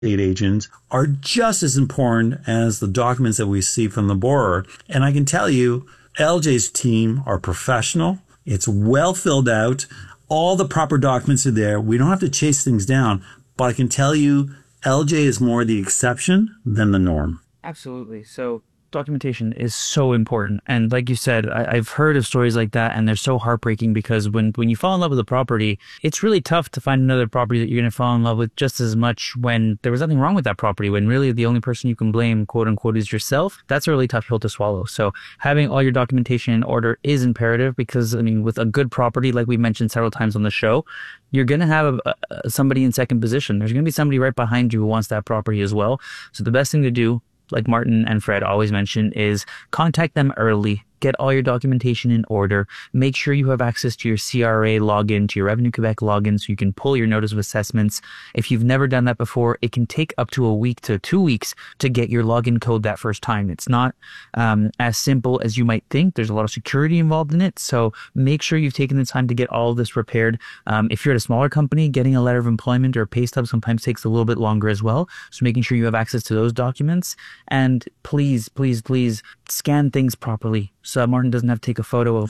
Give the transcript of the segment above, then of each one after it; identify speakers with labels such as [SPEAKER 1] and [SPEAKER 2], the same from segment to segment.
[SPEAKER 1] estate agents are just as important as the documents that we see from the borrower. And I can tell you, LJ's team are professional. It's well filled out. All the proper documents are there. We don't have to chase things down. But I can tell you, LJ is more the exception than the norm.
[SPEAKER 2] Absolutely. So documentation is so important. And like you said, I've heard of stories like that, and they're so heartbreaking because when you fall in love with a property, it's really tough to find another property that you're going to fall in love with just as much when there was nothing wrong with that property, when really the only person you can blame, quote unquote, is yourself. That's a really tough pill to swallow. So having all your documentation in order is imperative because, I mean, with a good property, like we mentioned several times on the show, you're going to have somebody in second position. There's going to be somebody right behind you who wants that property as well. So the best thing to do, like Martin and Fred always mention, is contact them early. Get all your documentation in order. Make sure you have access to your CRA login, to your Revenue Quebec login, so you can pull your notice of assessments. If you've never done that before, it can take up to a week to 2 weeks to get your login code that first time. It's not as simple as you might think. There's a lot of security involved in it. So make sure you've taken the time to get all of this prepared. If you're at a smaller company, getting a letter of employment or a pay stub sometimes takes a little bit longer as well. So making sure you have access to those documents. And please, please, please scan things properly. So Martin doesn't have to take a photo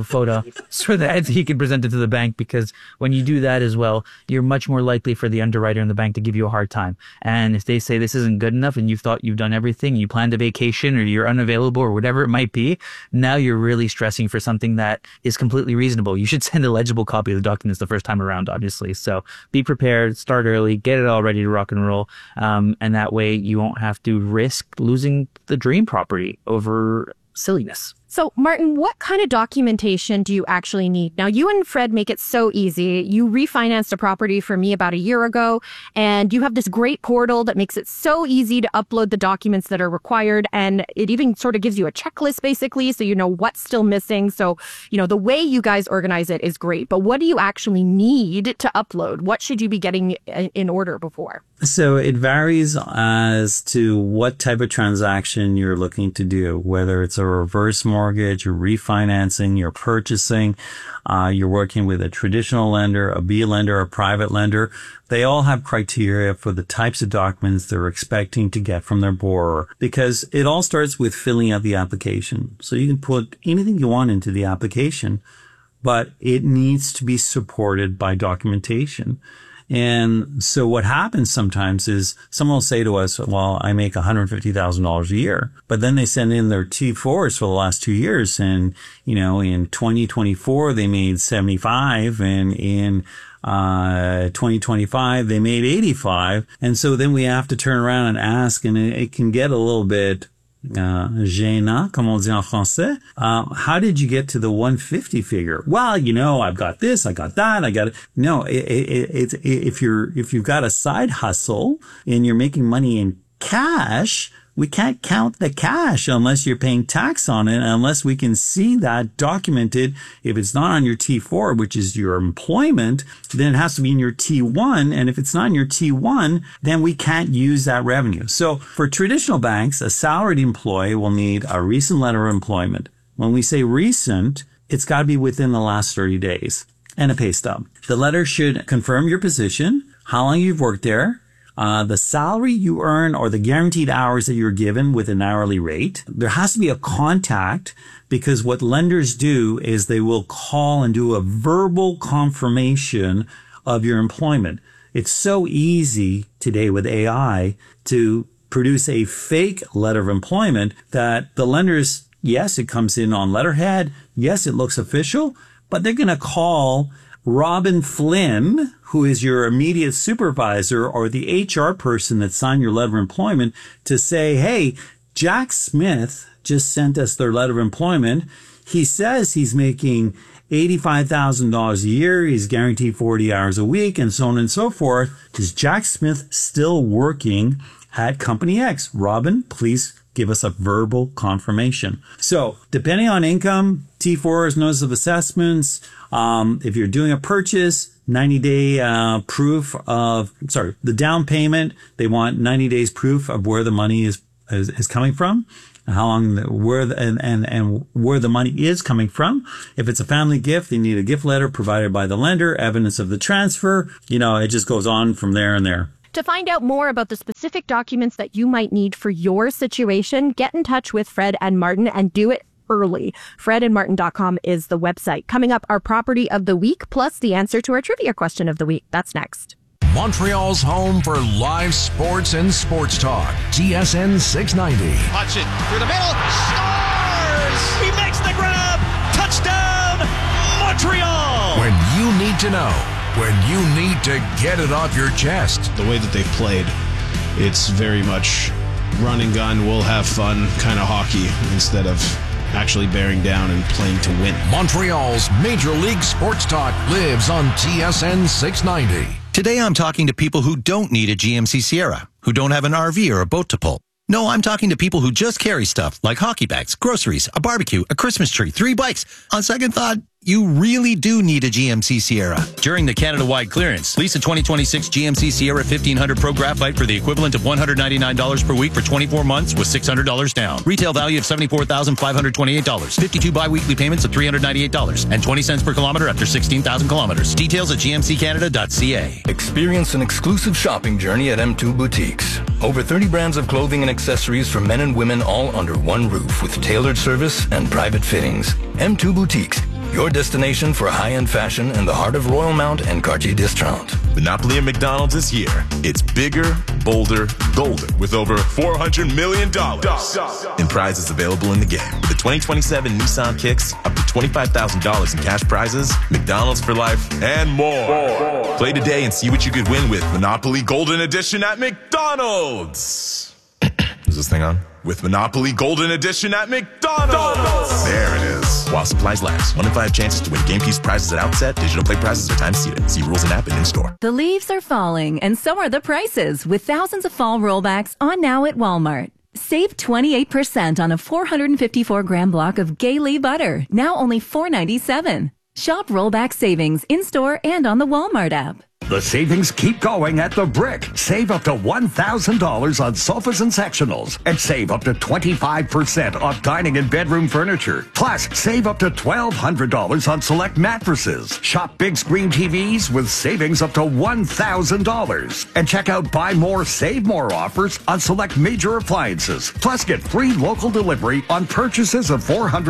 [SPEAKER 2] so that he can present it to the bank, because when you do that as well, you're much more likely for the underwriter in the bank to give you a hard time. And if they say this isn't good enough and you thought you've done everything, you planned a vacation or you're unavailable or whatever it might be, now you're really stressing for something that is completely reasonable. You should send a legible copy of the documents the first time around, obviously. So be prepared, start early, get it all ready to rock and roll. And that way you won't have to risk losing the dream property over silliness.
[SPEAKER 3] So, Martin, what kind of documentation do you actually need? Now, you and Fred make it so easy. You refinanced a property for me about a year ago, and you have this great portal that makes it so easy to upload the documents that are required. And it even sort of gives you a checklist, basically, so you know what's still missing. So, you know, the way you guys organize it is great. But what do you actually need to upload? What should you be getting in order before?
[SPEAKER 1] So it varies as to what type of transaction you're looking to do, whether it's a reverse mortgage, you're refinancing, you're purchasing, you're working with a traditional lender, a B lender, a private lender. They all have criteria for the types of documents they're expecting to get from their borrower, because it all starts with filling out the application. So you can put anything you want into the application, but it needs to be supported by documentation. And so what happens sometimes is someone will say to us, well, I make $150,000 a year, but then they send in their T4s for the last 2 years. And, you know, in 2024, they made 75, and in 2025, they made 85. And so then we have to turn around and ask, and it can get a little bit gênant, comme on dit en français. How did you get to the 150 figure? Well, you know, I've got this, I got that, I got it. No, if you've got a side hustle and you're making money in cash, we can't count the cash unless you're paying tax on it, unless we can see that documented. If it's not on your T4, which is your employment, then it has to be in your T1. And if it's not in your T1, then we can't use that revenue. So for traditional banks, a salaried employee will need a recent letter of employment. When we say recent, it's got to be within the last 30 days, and a pay stub. The letter should confirm your position, how long you've worked there, the salary you earn, or the guaranteed hours that you're given with an hourly rate. There has to be a contact, because what lenders do is they will call and do a verbal confirmation of your employment. It's so easy today with AI to produce a fake letter of employment that the lenders, yes, it comes in on letterhead. Yes, it looks official, but they're going to call Robin Flynn, who is your immediate supervisor or the HR person that signed your letter of employment, to say, hey, Jack Smith just sent us their letter of employment. He says he's making $85,000 a year. He's guaranteed 40 hours a week, and so on and so forth. Is Jack Smith still working at Company X? Robin, please give us a verbal confirmation. So depending on income, T4s, notice of assessments. If you're doing a purchase, 90-day proof of, the down payment. They want 90 days proof of where the money is coming from, how long, where the money is coming from. If it's a family gift, they need a gift letter provided by the lender, evidence of the transfer. You know, it just goes on from there and there.
[SPEAKER 3] To find out more about the specific documents that you might need for your situation, get in touch with Fred and Martin and do it early. fredandmartin.com is the website. Coming up, our property of the week, plus the answer to our trivia question of the week. That's next.
[SPEAKER 4] Montreal's home for live sports and sports talk. TSN 690.
[SPEAKER 5] Hudson through the middle. Scores! He makes the grab. Touchdown, Montreal!
[SPEAKER 4] When you need to know. When you need to get it off your chest.
[SPEAKER 6] The way that they've played, it's very much run and gun, we'll have fun kind of hockey instead of actually bearing down and playing to win.
[SPEAKER 4] Montreal's Major League Sports Talk lives on TSN 690.
[SPEAKER 7] Today I'm talking to people who don't need a GMC Sierra, who don't have an RV or a boat to pull. No, I'm talking to people who just carry stuff like hockey bags, groceries, a barbecue, a Christmas tree, 3 bikes. On second thought, you really do need a GMC Sierra. During the Canada-wide clearance, lease a 2026 GMC Sierra 1500 Pro Graphite for the equivalent of $199 per week for 24 months with $600 down. Retail value of $74,528. 52 bi-weekly payments of $398 and 20 cents per kilometer after 16,000 kilometers. Details at gmccanada.ca.
[SPEAKER 8] Experience an exclusive shopping journey at M2 Boutiques. Over 30 brands of clothing and accessories for men and women all under one roof with tailored service and private fittings. M2 Boutiques, your destination for high-end fashion in the heart of Royalmount and Cartier Distrant.
[SPEAKER 9] Monopoly at McDonald's is here. It's bigger, bolder, golden, with over $400 million in prizes available in the game. With the 2027 Nissan Kicks, up to $25,000 in cash prizes, McDonald's for life, and more. Play today and see what you could win with Monopoly Golden Edition at McDonald's. Is this thing on? With Monopoly Golden Edition at McDonald's. There it is. While supplies last. 1 in 5 chances to win game piece prizes at outset. Digital play prizes are time seated. See rules and app and in-store.
[SPEAKER 10] The leaves are falling, and so are the prices, with thousands of fall rollbacks on now at Walmart. Save 28% on a 454-gram block of Gaylee butter, now only $4.97. Shop rollback savings in-store and on the Walmart app.
[SPEAKER 11] The savings keep going at The Brick. Save up to $1,000 on sofas and sectionals and save up to 25% off dining and bedroom furniture. Plus, save up to $1,200 on select mattresses. Shop big screen TVs with savings up to $1,000. And check out Buy More, Save More offers on select major appliances. Plus, get free local delivery on purchases of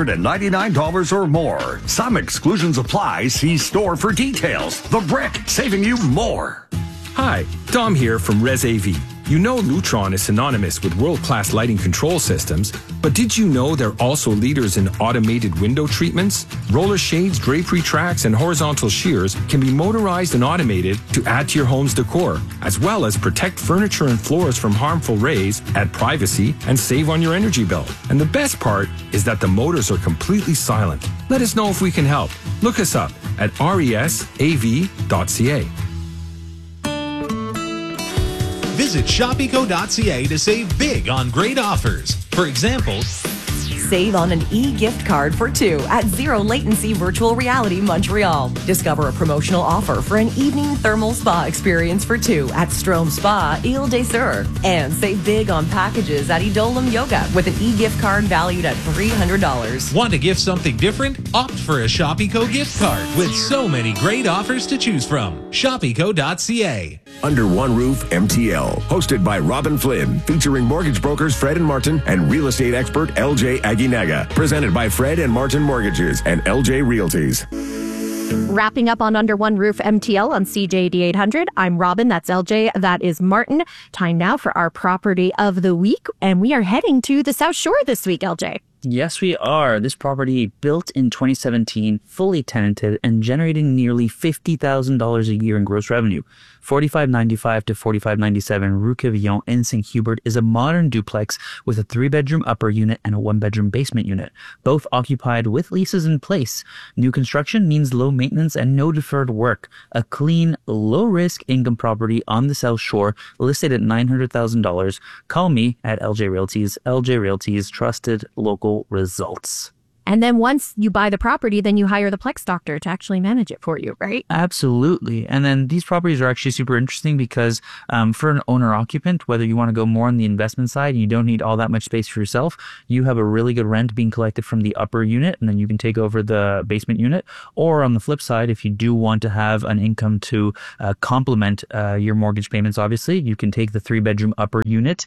[SPEAKER 11] $499 or more. Some exclusions apply. See store for details. The Brick, saving you more.
[SPEAKER 12] Hi, Dom here from Res AV. You know Lutron is synonymous with world-class lighting control systems, but did you know they're also leaders in automated window treatments? Roller shades, drapery tracks, and horizontal shears can be motorized and automated to add to your home's decor, as well as protect furniture and floors from harmful rays, add privacy, and save on your energy bill. And the best part is that the motors are completely silent. Let us know if we can help. Look us up at resav.ca.
[SPEAKER 5] Visit shopeco.ca to save big on great offers. For example,
[SPEAKER 13] save on an e-gift card for 2 at Zero Latency Virtual Reality Montreal. Discover a promotional offer for an evening thermal spa experience for 2 at Strom Spa, Ile des Sœurs. And save big on packages at Edolim Yoga with an e-gift card valued at $300.
[SPEAKER 5] Want to gift something different? Opt for a Shopeco gift card with so many great offers to choose from. Shopeco.ca.
[SPEAKER 14] Under One Roof MTL, hosted by Robin Flynn, featuring mortgage brokers Fred and Martin and real estate expert LJ Aguinaga. Presented by Fred and Martin Mortgages and LJ Realties.
[SPEAKER 3] Wrapping up on Under One Roof MTL on CJD 800. I'm Robin. That's LJ. That is Martin. Time now for our property of the week. And we are heading to the South Shore this week, LJ.
[SPEAKER 2] Yes, we are. This property built in 2017, fully tenanted, and generating nearly $50,000 a year in gross revenue. 4595 to 4597 Rue Quevillon in St. Hubert is a modern duplex with a 3-bedroom upper unit and a 1-bedroom basement unit, both occupied with leases in place. New construction means low maintenance and no deferred work. A clean, low-risk income property on the South Shore, listed at $900,000. Call me at LJ Realties. LJ Realties, trusted local results.
[SPEAKER 3] And then once you buy the property, then you hire the Plex doctor to actually manage it for you, right?
[SPEAKER 2] Absolutely. And then these properties are actually super interesting because for an owner occupant, whether you want to go more on the investment side and you don't need all that much space for yourself, you have a really good rent being collected from the upper unit, and then you can take over the basement unit. Or on the flip side, if you do want to have an income to complement your mortgage payments, obviously, you can take the 3-bedroom upper unit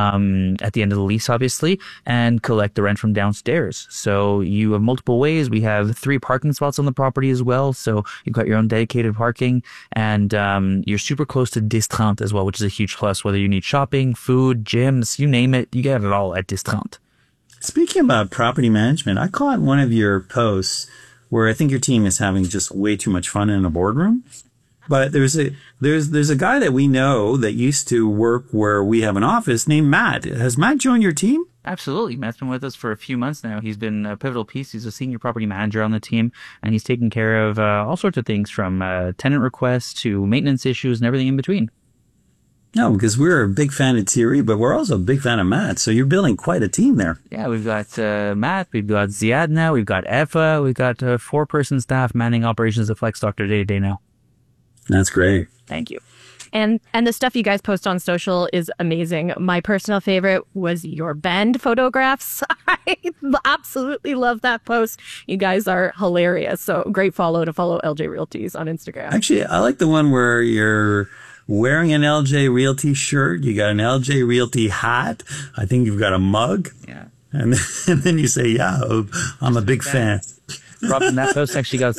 [SPEAKER 2] at the end of the lease, obviously, and collect the rent from downstairs. So you have multiple ways. We have 3 parking spots on the property as well. So you've got your own dedicated parking, and you're super close to 10-30 as well, which is a huge plus. Whether you need shopping, food, gyms, you name it, you get it all at 10-30.
[SPEAKER 1] Speaking about property management, I caught one of your posts where I think your team is having just way too much fun in a boardroom. But there's a guy that we know that used to work where we have an office named Matt. Has Matt joined your team?
[SPEAKER 2] Absolutely. Matt's been with us for a few months now. He's been a pivotal piece. He's a senior property manager on the team, and he's taken care of all sorts of things from tenant requests to maintenance issues and everything in between.
[SPEAKER 1] No, because we're a big fan of Thierry, but we're also a big fan of Matt. So you're building quite a team there.
[SPEAKER 2] Yeah, we've got Matt, we've got Ziad now, we've got Eva, we've got 4-person staff manning operations at Plex Doctor day to day now.
[SPEAKER 1] That's great.
[SPEAKER 3] Thank you. And the stuff you guys post on social is amazing. My personal favorite was your band photographs. I absolutely love that post. You guys are hilarious. So great follow LJ Realties on Instagram.
[SPEAKER 1] Actually, I like the one where you're wearing an LJ Realty shirt. You got an LJ Realty hat. I think you've got a mug.
[SPEAKER 2] Yeah.
[SPEAKER 1] And then you say, yeah, I'm a big fan.
[SPEAKER 2] Robin, that post actually got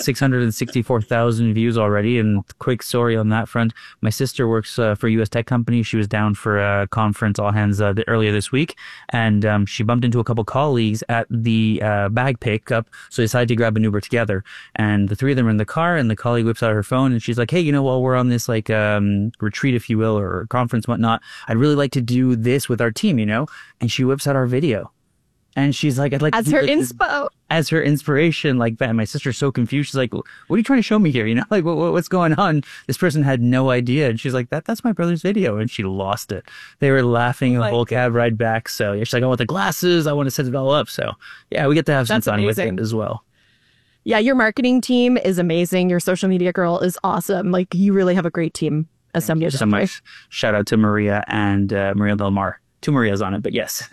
[SPEAKER 2] 664,000 views already. And quick story on that front. My sister works for a U.S. tech company. She was down for a conference, all hands, earlier this week. And she bumped into a couple colleagues at the bag pickup. So they decided to grab an Uber together. And the 3 of them were in the car, and the colleague whips out her phone and she's like, hey, while we're on this retreat, if you will, or conference, whatnot, I'd really like to do this with our team, And she whips out our video. And she's like, I'd like
[SPEAKER 3] as
[SPEAKER 2] to
[SPEAKER 3] her inspo,
[SPEAKER 2] as her inspiration. Like, man, my sister's so confused. She's like, what are you trying to show me here? Like, what's going on? This person had no idea. And she's like, that's my brother's video. And she lost it. They were laughing the whole cab ride back. So she's like, I want the glasses. I want to set it all up. So yeah, we get to have some fun with it as well.
[SPEAKER 3] Yeah, your marketing team is amazing. Your social media girl is awesome. Like, you really have a great team assembled.
[SPEAKER 2] Thank you so much. Shout out to Maria and Maria Del Mar. 2 Marias on it, but yes.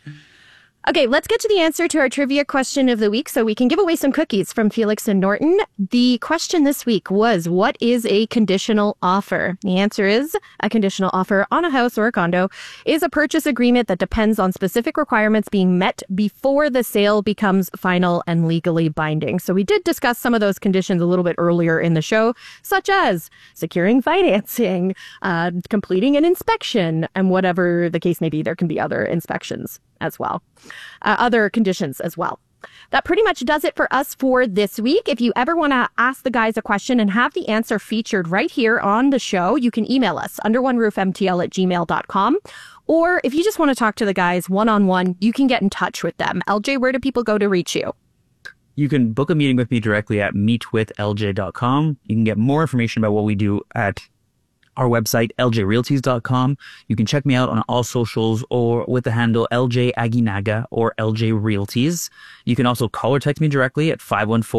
[SPEAKER 3] Okay, let's get to the answer to our trivia question of the week so we can give away some cookies from Felix and Norton. The question this week was, what is a conditional offer? The answer is, a conditional offer on a house or a condo is a purchase agreement that depends on specific requirements being met before the sale becomes final and legally binding. So we did discuss some of those conditions a little bit earlier in the show, such as securing financing, completing an inspection, and whatever the case may be. There can be other inspections as well, other conditions as well. That pretty much does it for us for this week. If you ever want to ask the guys a question and have the answer featured right here on the show, you can email us underoneroofmtl@gmail.com. Or if you just want to talk to the guys one-on-one, you can get in touch with them. LJ, where do people go to reach you?
[SPEAKER 2] You can book a meeting with me directly at meetwithlj.com. You can get more information about what we do at our website, ljrealties.com. You can check me out on all socials or with the handle LJ Aguinaga or LJ Realties. You can also call or text me directly at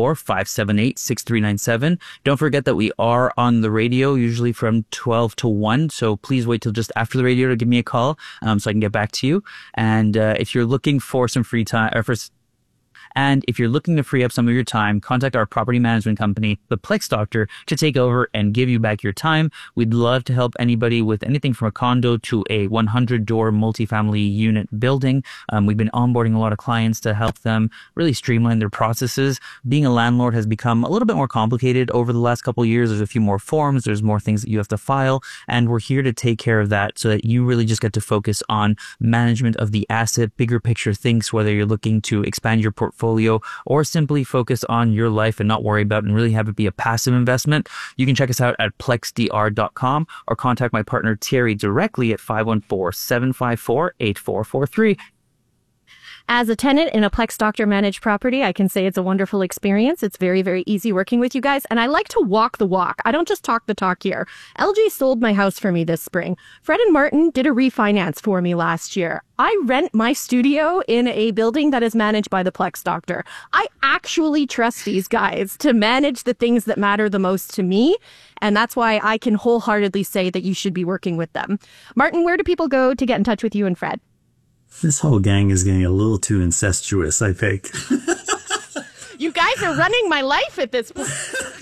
[SPEAKER 2] 514-578-6397. Don't forget that we are on the radio, usually from 12 to 1. So please wait till just after the radio to give me a call so I can get back to you. And if you're looking for some free time, and if you're looking to free up some of your time, contact our property management company, the Plex Doctor, to take over and give you back your time. We'd love to help anybody with anything from a condo to a 100-door multifamily unit building. We've been onboarding a lot of clients to help them really streamline their processes. Being a landlord has become a little bit more complicated over the last couple of years. There's a few more forms. There's more things that you have to file. And we're here to take care of that so that you really just get to focus on management of the asset, bigger picture things, whether you're looking to expand your portfolio or simply focus on your life and not worry about and really have it be a passive investment. You can check us out at plexdr.com or contact my partner Thierry directly at 514-754-8443.
[SPEAKER 3] As a tenant in a Plex Doctor managed property, I can say it's a wonderful experience. It's very, very easy working with you guys. And I like to walk the walk. I don't just talk the talk here. LJ sold my house for me this spring. Fred and Martin did a refinance for me last year. I rent my studio in a building that is managed by the Plex Doctor. I actually trust these guys to manage the things that matter the most to me. And that's why I can wholeheartedly say that you should be working with them. Martin, where do people go to get in touch with you and Fred?
[SPEAKER 1] This whole gang is getting a little too incestuous, I think.
[SPEAKER 3] You guys are running my life at this point.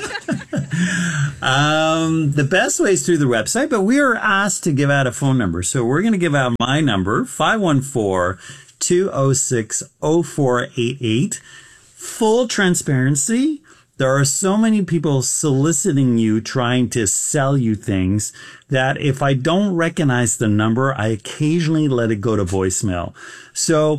[SPEAKER 1] The best way is through the website, but we are asked to give out a phone number. So we're going to give out my number, 514-206-0488. Full transparency. There are so many people soliciting you, trying to sell you things, that if I don't recognize the number, I occasionally let it go to voicemail. So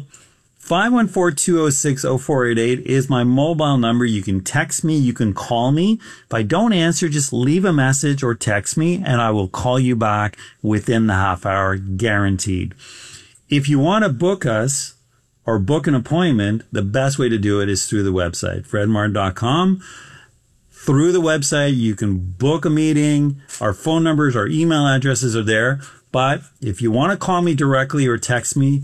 [SPEAKER 1] 514-206-0488 is my mobile number. You can text me. You can call me. If I don't answer, just leave a message or text me, and I will call you back within the half hour, guaranteed. If you want to book us, or book an appointment, the best way to do it is through the website, fredmartin.com. Through the website, you can book a meeting. Our phone numbers, our email addresses are there. But if you want to call me directly or text me,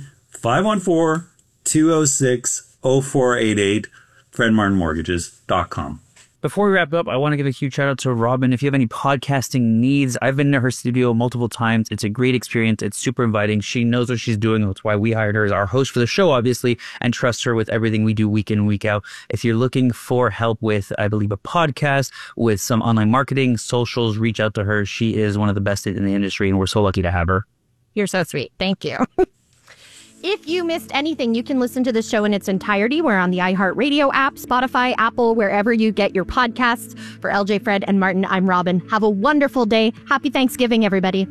[SPEAKER 1] 514-206-0488, fredmartinmortgages.com.
[SPEAKER 2] Before we wrap up, I want to give a huge shout out to Robin. If you have any podcasting needs, I've been to her studio multiple times. It's a great experience. It's super inviting. She knows what she's doing. That's why we hired her as our host for the show, obviously, and trust her with everything we do week in and week out. If you're looking for help with, I believe, a podcast, with some online marketing, socials, reach out to her. She is one of the best in the industry, and we're so lucky to have her.
[SPEAKER 3] You're so sweet. Thank you. If you missed anything, you can listen to the show in its entirety. We're on the iHeartRadio app, Spotify, Apple, wherever you get your podcasts. For LJ, Fred, and Martin, I'm Robin. Have a wonderful day. Happy Thanksgiving, everybody.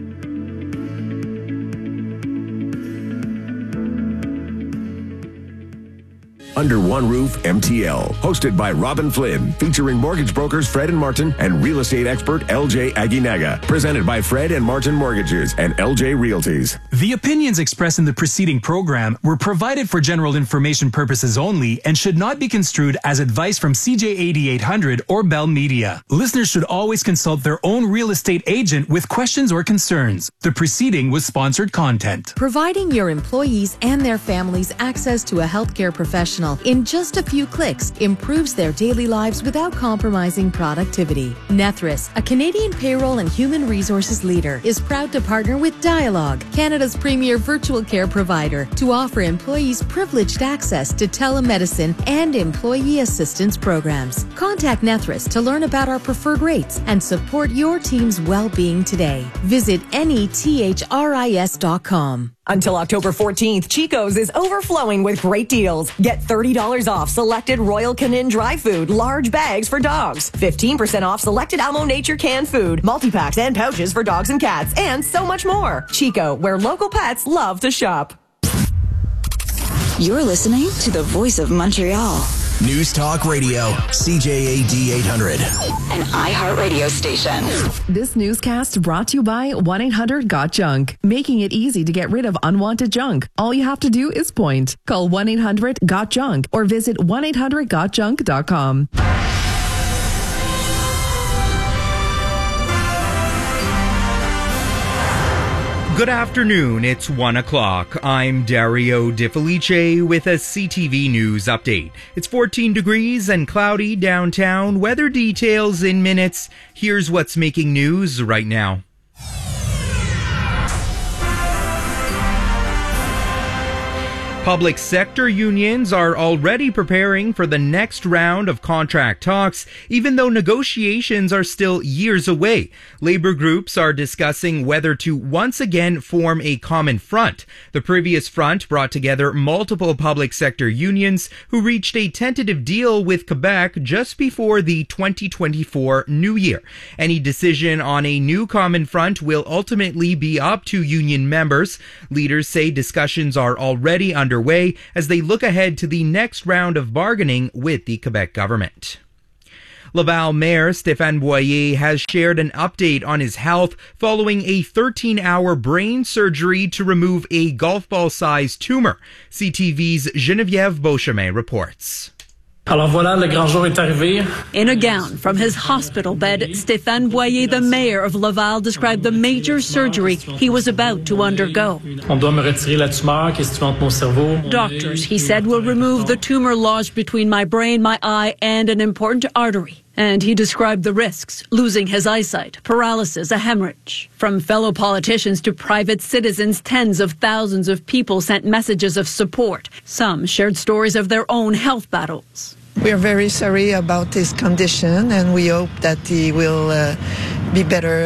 [SPEAKER 14] Under One Roof MTL, hosted by Robin Flynn, featuring mortgage brokers Fred and Martin and real estate expert LJ Aguinaga. Presented by Fred and Martin Mortgages and LJ Realties.
[SPEAKER 15] The opinions expressed in the preceding program were provided for general information purposes only and should not be construed as advice from CJ 8800 or Bell Media. Listeners should always consult their own real estate agent with questions or concerns. The preceding was sponsored content.
[SPEAKER 16] Providing your employees and their families access to a healthcare professional in just a few clicks improves their daily lives without compromising productivity. Nethris, a Canadian payroll and human resources leader, is proud to partner with Dialogue, Canada's premier virtual care provider, to offer employees privileged access to telemedicine and employee assistance programs. Contact Nethris to learn about our preferred rates and support your team's well-being today. Visit nethris.com.
[SPEAKER 13] Until October 14th, Chico's is overflowing with great deals. Get $30 off selected Royal Canin dry food, large bags for dogs. 15% off selected Almo Nature canned food, multi-packs and pouches for dogs and cats, and so much more. Chico, where local pets love to shop.
[SPEAKER 17] You're listening to the voice of Montreal.
[SPEAKER 4] News Talk Radio, CJAD 800.
[SPEAKER 17] An iHeartRadio station.
[SPEAKER 18] This newscast brought to you by 1-800-GOT-JUNK, making it easy to get rid of unwanted junk. All you have to do is point. Call 1-800-GOT-JUNK or visit 1-800-GOTJUNK.com.
[SPEAKER 19] Good afternoon, it's 1 o'clock. I'm Dario Di Felice with a CTV News update. It's 14 degrees and cloudy downtown. Weather details in minutes. Here's what's making news right now. Public sector unions are already preparing for the next round of contract talks, even though negotiations are still years away. Labor groups are discussing whether to once again form a common front. The previous front brought together multiple public sector unions who reached a tentative deal with Quebec just before the 2024 new year. Any decision on a new common front will ultimately be up to union members. Leaders say discussions are already underway as they look ahead to the next round of bargaining with the Quebec government. Laval Mayor Stéphane Boyer has shared an update on his health following a 13-hour brain surgery to remove a golf ball-sized tumor. CTV's Geneviève Beauchemin reports.
[SPEAKER 20] Alors voilà, le grand jour est arrivé.
[SPEAKER 21] In a gown from his hospital bed, Stéphane Boyer, the mayor of Laval, described the major surgery he was about to undergo.
[SPEAKER 20] On doit me retirer la tumeur qui est située entre mon cerveau.
[SPEAKER 21] Doctors, he said, will remove the tumor lodged between my brain, my eye, and an important artery. And he described the risks, losing his eyesight, paralysis, a hemorrhage. From fellow politicians to private citizens, tens of thousands of people sent messages of support. Some shared stories of their own health battles.
[SPEAKER 22] We are very sorry about his condition, and we hope that he will be better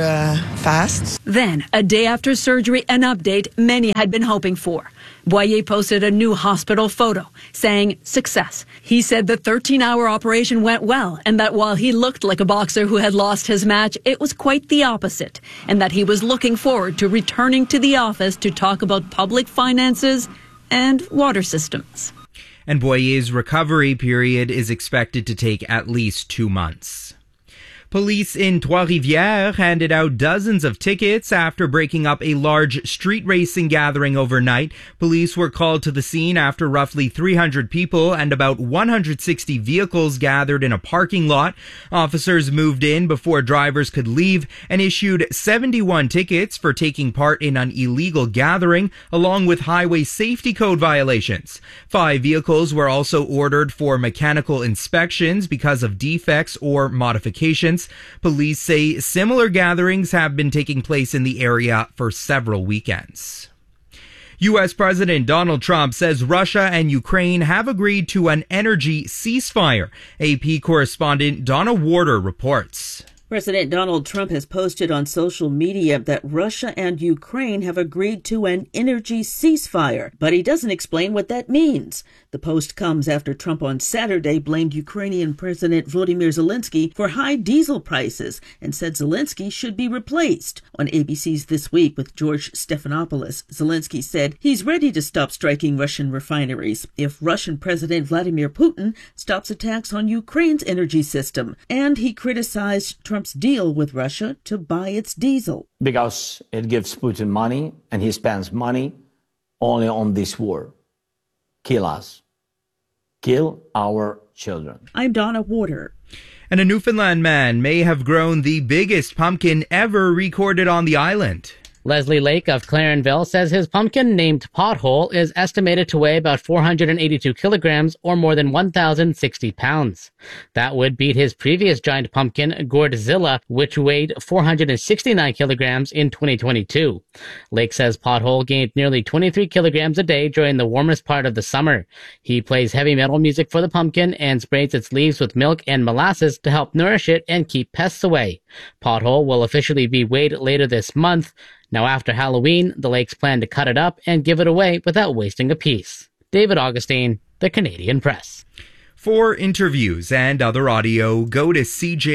[SPEAKER 22] fast.
[SPEAKER 21] Then, a day after surgery, an update many had been hoping for. Boyer posted a new hospital photo saying success. He said the 13-hour operation went well and that while he looked like a boxer who had lost his match, it was quite the opposite, and that he was looking forward to returning to the office to talk about public finances and water systems.
[SPEAKER 19] And Boyer's recovery period is expected to take at least 2 months. Police in Trois-Rivières handed out dozens of tickets after breaking up a large street racing gathering overnight. Police were called to the scene after roughly 300 people and about 160 vehicles gathered in a parking lot. Officers moved in before drivers could leave and issued 71 tickets for taking part in an illegal gathering, along with highway safety code violations. 5 vehicles were also ordered for mechanical inspections because of defects or modifications. Police say similar gatherings have been taking place in the area for several weekends. U.S. President Donald Trump says Russia and Ukraine have agreed to an energy ceasefire. AP correspondent Donna Warder reports.
[SPEAKER 23] President Donald Trump has posted on social media that Russia and Ukraine have agreed to an energy ceasefire, but he doesn't explain what that means. The post comes after Trump on Saturday blamed Ukrainian President Volodymyr Zelensky for high diesel prices and said Zelensky should be replaced. On ABC's This Week with George Stephanopoulos, Zelensky said he's ready to stop striking Russian refineries if Russian President Vladimir Putin stops attacks on Ukraine's energy system. And he criticized Trump's deal with Russia to buy its diesel.
[SPEAKER 24] Because it gives Putin money, and he spends money only on this war. Kill us. Kill our children.
[SPEAKER 23] I'm Donna Warder.
[SPEAKER 19] And a Newfoundland man may have grown the biggest pumpkin ever recorded on the island.
[SPEAKER 25] Leslie Lake of Clarenville says his pumpkin, named Pothole, is estimated to weigh about 482 kilograms or more than 1,060 pounds. That would beat his previous giant pumpkin, Gourdzilla, which weighed 469 kilograms in 2022. Lake says Pothole gained nearly 23 kilograms a day during the warmest part of the summer. He plays heavy metal music for the pumpkin and sprays its leaves with milk and molasses to help nourish it and keep pests away. Pothole will officially be weighed later this month. Now, after Halloween, the Lakes plan to cut it up and give it away without wasting a piece. David Augustine, The Canadian Press.
[SPEAKER 19] For interviews and other audio, go to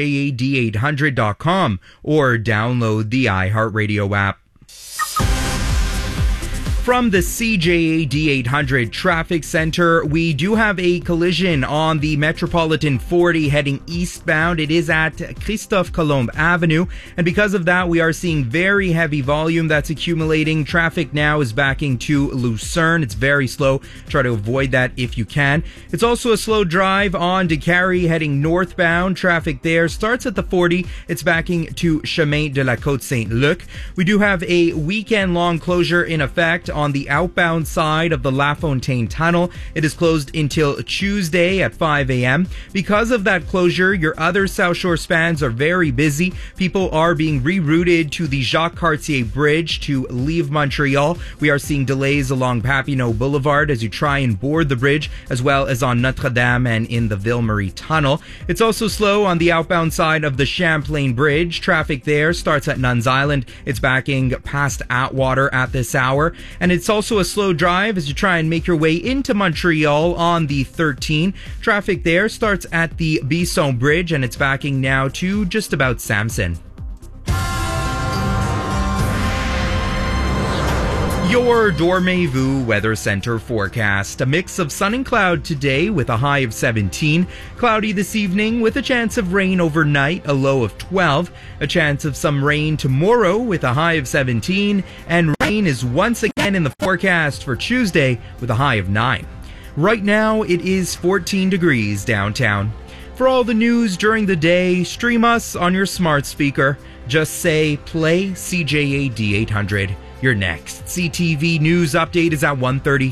[SPEAKER 19] CJAD800.com or download the iHeartRadio app. From the CJAD 800 Traffic Center, we do have a collision on the Metropolitan 40 heading eastbound. It is at Christophe Colomb Avenue, and because of that, we are seeing very heavy volume that's accumulating. Traffic now is backing to Lucerne. It's very slow. Try to avoid that if you can. It's also a slow drive on DeCarry heading northbound. Traffic there starts at the 40. It's backing to Chemin de la Côte Saint-Luc. We do have a weekend-long closure in effect on the outbound side of the La Fontaine Tunnel. It is closed until Tuesday at 5 a.m. Because of that closure, your other South Shore spans are very busy. People are being rerouted to the Jacques Cartier Bridge to leave Montreal. We are seeing delays along Papineau Boulevard as you try and board the bridge, as well as on Notre Dame and in the Ville-Marie Tunnel. It's also slow on the outbound side of the Champlain Bridge. Traffic there starts at Nuns Island. It's backing past Atwater at this hour. And it's also a slow drive as you try and make your way into Montreal on the 13. Traffic there starts at the Bisson Bridge and it's backing now to just about Samson. Your Dormez-vous Weather Center forecast. A mix of sun and cloud today with a high of 17. Cloudy this evening with a chance of rain overnight, a low of 12. A chance of some rain tomorrow with a high of 17. And rain is once again in the forecast for Tuesday with a high of 9. Right now, it is 14 degrees downtown. For all the news during the day, stream us on your smart speaker. Just say, play CJAD 800. Your next CTV News update is at 1:30.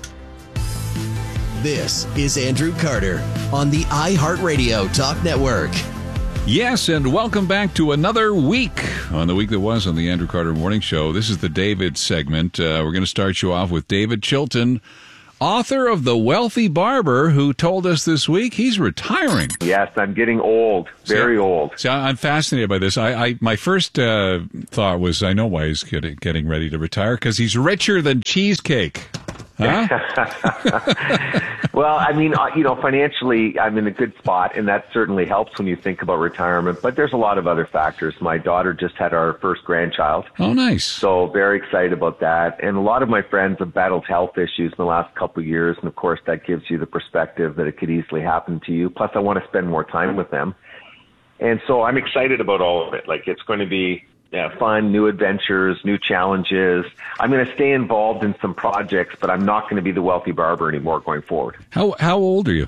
[SPEAKER 6] This is Andrew Carter on the iHeartRadio Talk Network.
[SPEAKER 7] Yes, and welcome back to another week on the week that was on the Andrew Carter Morning Show. This is the David segment. We're going to start you off with David Chilton, author of The Wealthy Barber, who told us this week he's retiring.
[SPEAKER 8] Yes, I'm getting old, very old.
[SPEAKER 7] See, I'm fascinated by this. My first thought was, I know why he's getting ready to retire, because he's richer than cheesecake. Huh?
[SPEAKER 8] Well, I mean, financially, I'm in a good spot, and that certainly helps when you think about retirement. But there's a lot of other factors. My daughter just had our first grandchild.
[SPEAKER 7] Oh, nice.
[SPEAKER 8] So very excited about that. And a lot of my friends have battled health issues in the last couple of years. And, of course, that gives you the perspective that it could easily happen to you. Plus, I want to spend more time with them. And so I'm excited about all of it. Like, it's going to be fun, new adventures, new challenges. I'm going to stay involved in some projects, but I'm not going to be the wealthy barber anymore going forward.
[SPEAKER 7] How old are you?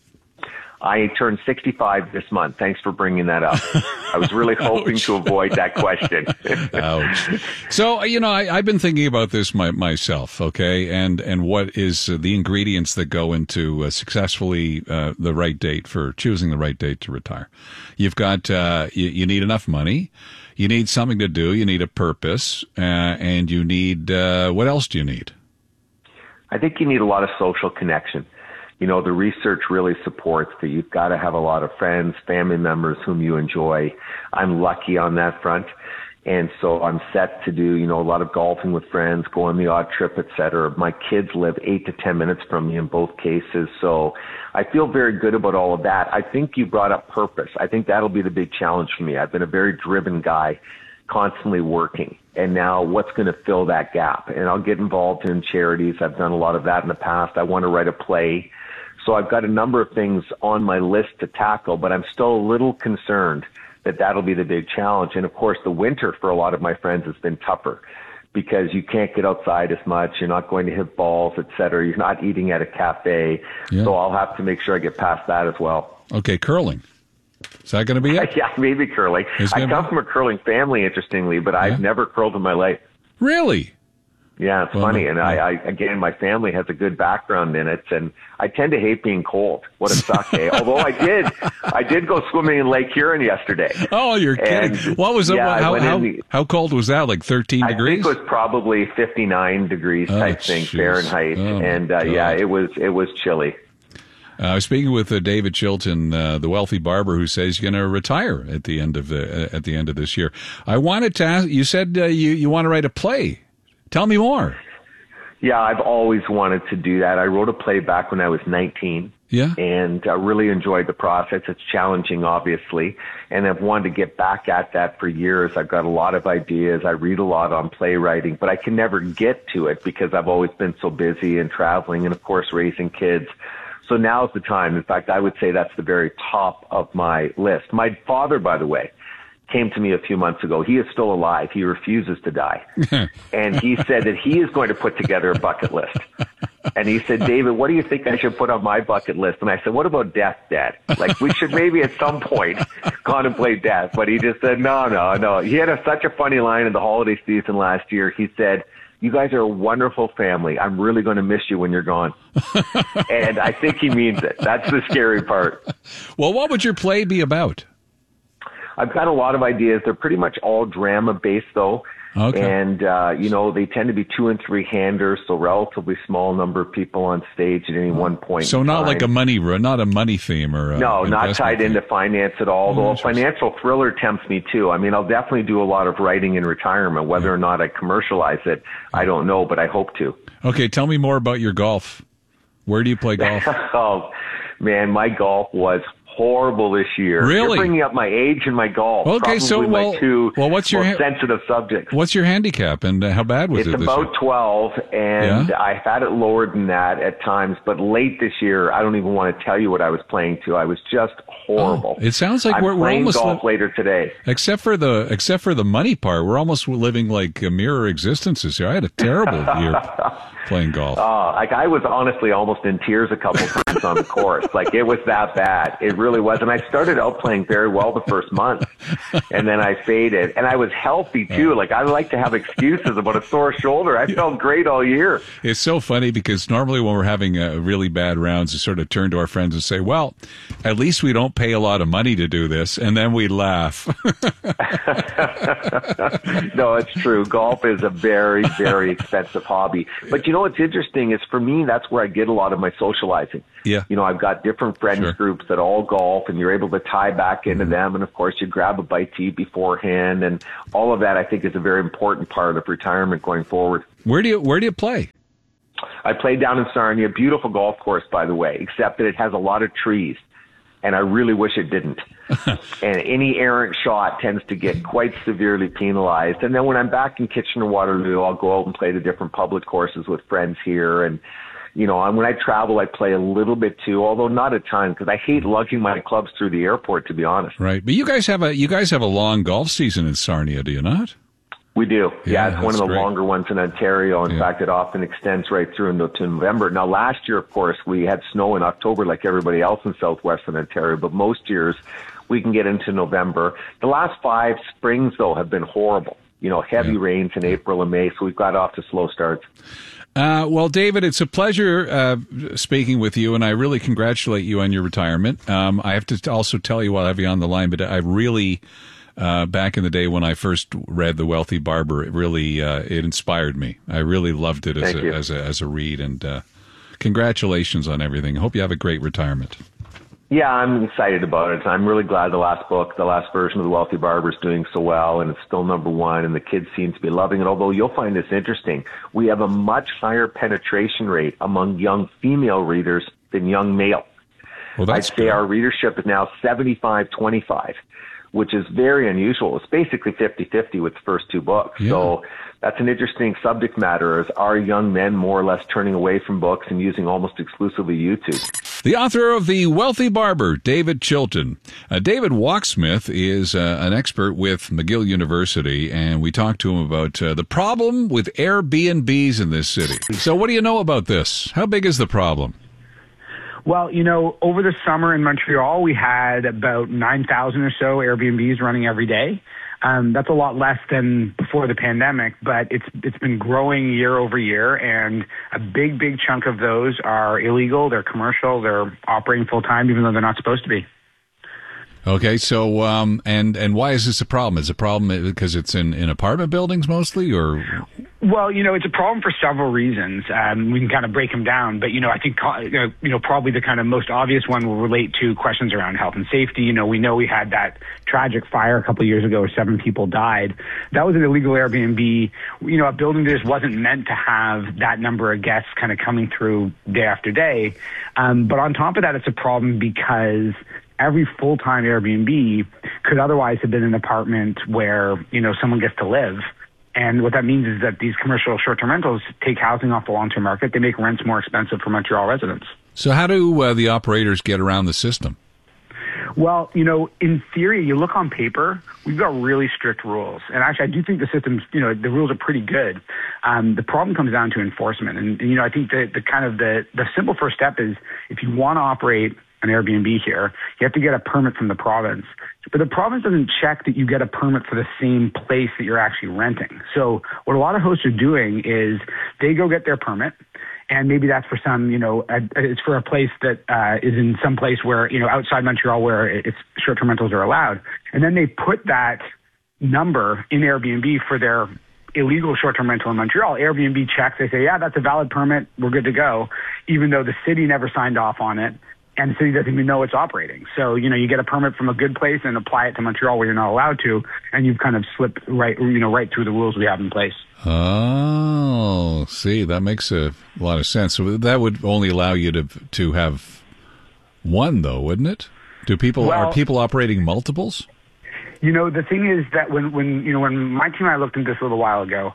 [SPEAKER 8] I turned 65 this month. Thanks for bringing that up. I was really hoping to avoid that question.
[SPEAKER 7] Ouch. So, I've been thinking about this myself, okay, and what is the ingredients that go into successfully the right date for choosing the right date to retire. You've got, you need enough money. You need something to do. You need a purpose, and you need, what else do you need?
[SPEAKER 8] I think you need a lot of social connection. The research really supports that you've got to have a lot of friends, family members whom you enjoy. I'm lucky on that front. And so I'm set to do, a lot of golfing with friends, go on the odd trip, et cetera. My kids live 8 to 10 minutes from me in both cases. So I feel very good about all of that. I think you brought up purpose. I think that'll be the big challenge for me. I've been a very driven guy, constantly working. And now what's going to fill that gap? And I'll get involved in charities. I've done a lot of that in the past. I want to write a play. So I've got a number of things on my list to tackle, but I'm still a little concerned that that'll be the big challenge. And of course, the winter for a lot of my friends has been tougher because you can't get outside as much. You're not going to hit balls, et cetera. You're not eating at a cafe. Yeah. So I'll have to make sure I get past that as well.
[SPEAKER 7] Okay, curling. Is that going to be it?
[SPEAKER 8] Yeah, maybe curling. I come from a curling family, interestingly, but I've never curled in my life.
[SPEAKER 7] Really?
[SPEAKER 8] Yeah, it's funny. And I again, my family has a good background in it, and I tend to hate being cold. What a suck, eh? Although I did go swimming in Lake Huron yesterday.
[SPEAKER 7] Oh, you're kidding. What was it? How cold was that? Like 13 degrees?
[SPEAKER 8] I think it was probably 59 degrees type thing, Fahrenheit. It was chilly.
[SPEAKER 7] I was speaking with David Chilton, the wealthy barber, who says he's going to retire at the end of this year. I wanted to ask, you said you want to write a play. Tell me more.
[SPEAKER 8] Yeah, I've always wanted to do that. I wrote a play back when I was 19.
[SPEAKER 7] Yeah.
[SPEAKER 8] And I really enjoyed the process. It's challenging, obviously. And I've wanted to get back at that for years. I've got a lot of ideas. I read a lot on playwriting, but I can never get to it because I've always been so busy and traveling and, of course, raising kids. So now's the time. In fact, I would say that's the very top of my list. My father, by the way, came to me a few months ago. He is still alive. He refuses to die. And he said that he is going to put together a bucket list. And he said, David, what do you think I should put on my bucket list? And I said, what about death, Dad? Like, we should maybe at some point contemplate death. But he just said, no. He had such a funny line in the holiday season last year. He said, you guys are a wonderful family. I'm really going to miss you when you're gone. And I think he means it. That's the scary part.
[SPEAKER 7] Well, what would your play be about?
[SPEAKER 8] I've got a lot of ideas. They're pretty much all drama-based, though.
[SPEAKER 7] Okay.
[SPEAKER 8] And, they tend to be 2- and 3-handers, so relatively small number of people on stage at any one point.
[SPEAKER 7] So not like not a money theme or
[SPEAKER 8] no, not tied into finance at all. Though a financial thriller tempts me too. I mean, I'll definitely do a lot of writing in retirement. Whether or not I commercialize it, I don't know, but I hope to.
[SPEAKER 7] Okay, tell me more about your golf. Where do you play golf?
[SPEAKER 8] Oh, man, my golf was horrible this year.
[SPEAKER 7] Really?
[SPEAKER 8] You're bringing up my age and my golf.
[SPEAKER 7] Okay,
[SPEAKER 8] Probably my two
[SPEAKER 7] what's your
[SPEAKER 8] most sensitive subjects.
[SPEAKER 7] What's your handicap, and how bad was it?
[SPEAKER 8] It's about 12, and I've had it lower than that at times. But late this year, I don't even want to tell you what I was playing to. I was just horrible.
[SPEAKER 7] It sounds like
[SPEAKER 8] I'm
[SPEAKER 7] we're
[SPEAKER 8] playing
[SPEAKER 7] almost
[SPEAKER 8] golf later today.
[SPEAKER 7] Except for the money part, we're almost living like mirror existences here. I had a terrible year playing golf.
[SPEAKER 8] Like I was honestly almost in tears a couple times on the course. Like it was that bad. It really was. And I started out playing very well the first month, and then I faded. And I was healthy too. Like I like to have excuses about a sore shoulder. I felt great all year.
[SPEAKER 7] It's so funny because normally when we're having really bad rounds, we sort of turn to our friends and say, well, at least we don't pay a lot of money to do this. And then we laugh.
[SPEAKER 8] No, it's true. Golf is a very, very expensive hobby. But you know what's interesting is for me, that's where I get a lot of my socializing.
[SPEAKER 7] Yeah.
[SPEAKER 8] You know, I've got different friends groups that all golf, and you're able to tie back into them. And of course, you grab a bite to eat beforehand, and all of that I think is a very important part of retirement going forward.
[SPEAKER 7] Where do you play?
[SPEAKER 8] I play down in Sarnia, beautiful golf course, by the way, except that it has a lot of trees, and I really wish it didn't. And any errant shot tends to get quite severely penalized. And then when I'm back in Kitchener-Waterloo, I'll go out and play the different public courses with friends here. And, you know, when I travel, I play a little bit too, although not a ton, because I hate lugging my clubs through the airport, to be honest.
[SPEAKER 7] Right. But you guys have a long golf season in Sarnia, do you not?
[SPEAKER 8] We do. Yeah, it's one of the
[SPEAKER 7] great.
[SPEAKER 8] longer ones in Ontario. In fact, it often extends right through into November. Now, last year, of course, we had snow in October like everybody else in southwestern Ontario, but most years we can get into November. The last 5 springs, though, have been horrible. You know, heavy rains in April and May, so we've got off to slow starts.
[SPEAKER 7] Well, David, it's a pleasure speaking with you, and I really congratulate you on your retirement. I have to also tell you while I have you on the line, but I really... back in the day when I first read The Wealthy Barber, it really it inspired me. I really loved it as a read, and congratulations on everything. I hope you have a great retirement.
[SPEAKER 8] Yeah, I'm excited about it. I'm really glad the last version of The Wealthy Barber is doing so well, and it's still #1, and the kids seem to be loving it. Although you'll find this interesting, we have a much higher penetration rate among young female readers than young male.
[SPEAKER 7] Well, that's
[SPEAKER 8] I'd say our readership is now 75-25. Which is very unusual. It's basically 50-50 with the first 2 books.
[SPEAKER 7] Yeah.
[SPEAKER 8] So that's an interesting subject matter. Is are young men more or less turning away from books and using almost exclusively YouTube?
[SPEAKER 7] The author of The Wealthy Barber, David Chilton. David Walksmith is an expert with McGill University, and we talked to him about the problem with Airbnbs in this city. So what do you know about this? How big is the problem?
[SPEAKER 5] Well, you know, over the summer in Montreal, we had about 9,000 or so Airbnbs running every day. That's a lot less than before the pandemic, but it's been growing year over year, and a big chunk of those are illegal. They're commercial. They're operating full time, even though they're not supposed to be.
[SPEAKER 7] Okay, so and why is this a problem? Is it a problem because it's in apartment buildings mostly, or?
[SPEAKER 5] Well, you know, it's a problem for several reasons. We can kind of break them down, but, you know, I think, probably the kind of most obvious one will relate to questions around health and safety. You know, we had that tragic fire a couple of years ago where 7 people died. That was an illegal Airbnb. You know, a building just wasn't meant to have that number of guests kind of coming through day after day. But on top of that, it's a problem because every full-time Airbnb could otherwise have been an apartment where, you know, someone gets to live. And what that means is that these commercial short-term rentals take housing off the long-term market. They make rents more expensive for Montreal residents.
[SPEAKER 7] So how do the operators get around the system?
[SPEAKER 5] Well, you know, in theory, you look on paper, we've got really strict rules. And actually, I do think the systems, you know, the rules are pretty good. The problem comes down to enforcement. And you know, I think the simple first step is if you want to operate an Airbnb here, you have to get a permit from the province. But the province doesn't check that you get a permit for the same place that you're actually renting. So what a lot of hosts are doing is they go get their permit, and maybe that's for some, you know, it's for a place that is in some place where, you know, outside Montreal where it's short-term rentals are allowed. And then they put that number in Airbnb for their illegal short-term rental in Montreal. Airbnb checks, they say, yeah, that's a valid permit, we're good to go, even though the city never signed off on it. And the city doesn't even know it's operating. So, you know, you get a permit from a good place and apply it to Montreal where you're not allowed to, and you've kind of slipped right through the rules we have in place.
[SPEAKER 7] Oh, see, that makes a lot of sense. So that would only allow you to have one, though, wouldn't it? Are people operating multiples?
[SPEAKER 5] You know, the thing is that when my team and I looked into this a little while ago,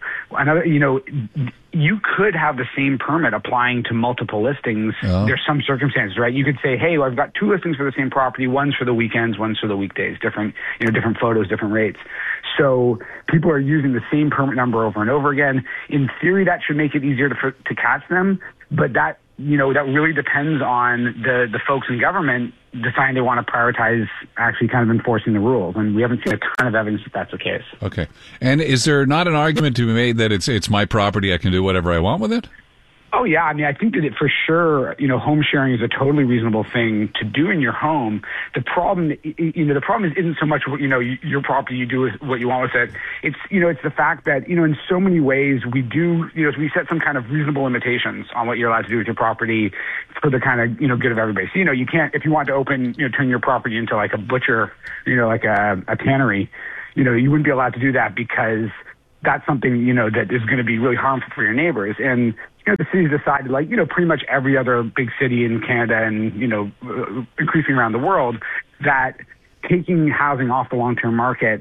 [SPEAKER 5] you could have the same permit applying to multiple listings. Oh. There's some circumstances, right? You could say, hey, well, I've got 2 listings for the same property. One's for the weekends, one's for the weekdays. Different photos, different rates. So people are using the same permit number over and over again. In theory, that should make it easier to catch them, but that really depends on the folks in government deciding they want to prioritize actually kind of enforcing the rules. And we haven't seen a ton of evidence that that's the case.
[SPEAKER 7] Okay. And is there not an argument to be made that it's my property, I can do whatever I want with it?
[SPEAKER 5] Oh, yeah. I mean, I think that for sure, home sharing is a totally reasonable thing to do in your home. The problem isn't so much, your property, you do what you want with it. It's the fact that, in so many ways we do, we set some kind of reasonable limitations on what you're allowed to do with your property for the kind of, good of everybody. So, you can't, if you want to turn your property into like a butcher, like a tannery, you wouldn't be allowed to do that because that's something, that is going to be really harmful for your neighbors. And, the city's decided, pretty much every other big city in Canada and, increasing around the world, that taking housing off the long-term market,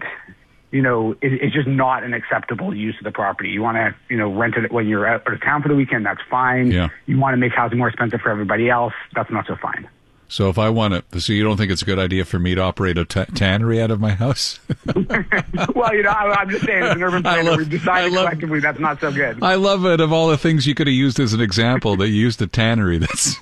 [SPEAKER 5] is just not an acceptable use of the property. You want to, rent it when you're out of town for the weekend, that's fine. Yeah. You want to make housing more expensive for everybody else, that's not so fine.
[SPEAKER 7] So if I want to, so you don't think it's a good idea for me to operate a tannery out of my house?
[SPEAKER 5] Well, I'm just saying, as an urban planner, we've decided collectively that's not so good.
[SPEAKER 7] I love it. Of all the things you could have used as an example, that you used a tannery. That's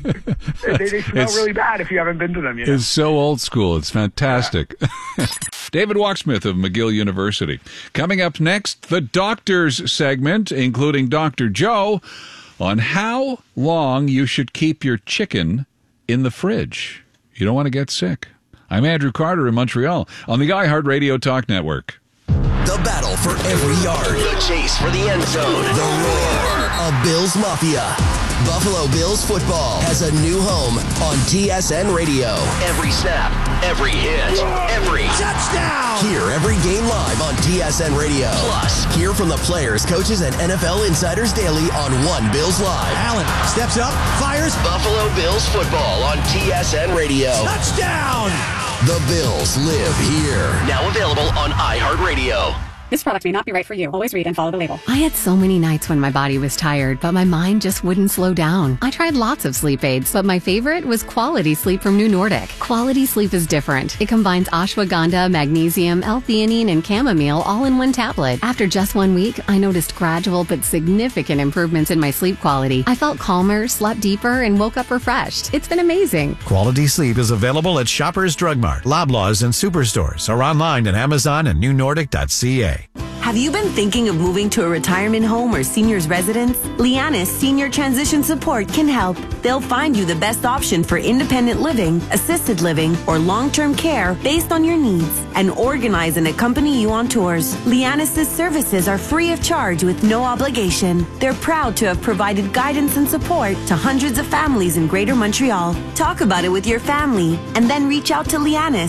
[SPEAKER 5] they smell really bad if you haven't been to them.
[SPEAKER 7] It's so old school. It's fantastic. Yeah. David Walksmith of McGill University. Coming up next, the doctor's segment, including Dr. Joe, on how long you should keep your chicken in the fridge. You don't want to get sick. I'm Andrew Carter in Montreal on the iHeartRadio Talk Network.
[SPEAKER 6] The battle for every yard.
[SPEAKER 4] The chase for the end zone.
[SPEAKER 6] The roar of Bills Mafia. Buffalo Bills football has a new home on TSN Radio.
[SPEAKER 4] Every snap, every hit, every
[SPEAKER 6] touchdown. Hear every game live on TSN Radio.
[SPEAKER 4] Plus,
[SPEAKER 6] hear from the players, coaches, and NFL insiders daily on One Bills Live.
[SPEAKER 1] Allen steps up, fires.
[SPEAKER 4] Buffalo Bills football on TSN Radio.
[SPEAKER 1] Touchdown.
[SPEAKER 6] The Bills live here.
[SPEAKER 4] Now available on iHeartRadio.
[SPEAKER 9] This product may not be right for you. Always read and follow the label.
[SPEAKER 10] I had so many nights when my body was tired, but my mind just wouldn't slow down. I tried lots of sleep aids, but my favorite was Quality Sleep from New Nordic. Quality Sleep is different. It combines ashwagandha, magnesium, L-theanine, and chamomile all in one tablet. After just 1 week, I noticed gradual but significant improvements in my sleep quality. I felt calmer, slept deeper, and woke up refreshed. It's been amazing.
[SPEAKER 1] Quality Sleep is available at Shoppers Drug Mart, Loblaws, and Superstores, or online at Amazon and newnordic.ca.
[SPEAKER 13] Have you been thinking of moving to a retirement home or senior's residence? Lianis Senior Transition Support can help. They'll find you the best option for independent living, assisted living, or long-term care based on your needs and organize and accompany you on tours. Lianis' services are free of charge with no obligation. They're proud to have provided guidance and support to hundreds of families in Greater Montreal. Talk about it with your family and then reach out to Lianis,